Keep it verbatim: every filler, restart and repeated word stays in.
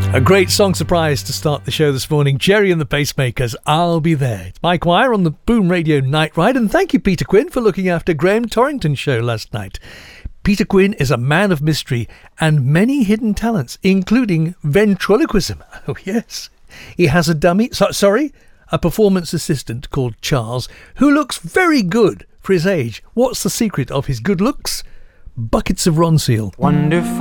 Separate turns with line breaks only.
A great song surprise to start the show this morning. Gerry and the Pacemakers, I'll Be There. It's Mike Wire on the Boom Radio Night Ride, and thank you, Peter Quinn, for looking after Graham Torrington's show last night. Peter Quinn is a man of mystery and many hidden talents, including ventriloquism. Oh, yes. He has a dummy, so, sorry, a performance assistant called Charles, who looks very good for his age. What's the secret of his good looks? Buckets of Ronseal.
Wonderful.